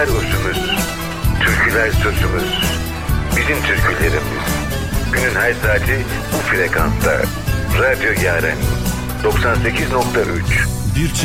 Şarkılar özümüz, türküler sözümüz. Bizim türkülerimiz. Günün her saati bu frekansta. Radyo Yaren 98.3. Bir